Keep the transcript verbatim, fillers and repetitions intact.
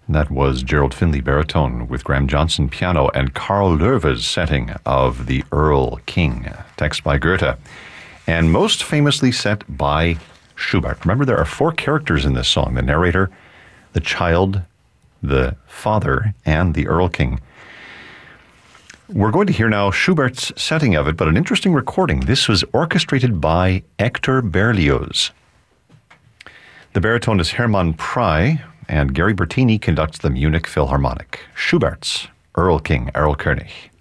That was Gerald Finley baritone with Graham Johnson piano and Carl Loewe's setting of The Erl King, text by Goethe, and most famously set by Schubert. Remember, there are four characters in this song: the narrator, the child, the father, and the Erl King. We're going to hear now Schubert's setting of it, but an interesting recording. This was orchestrated by Hector Berlioz. The baritone is Hermann Prey, and Gary Bertini conducts the Munich Philharmonic. Schubert's Erl King, Erlkönig.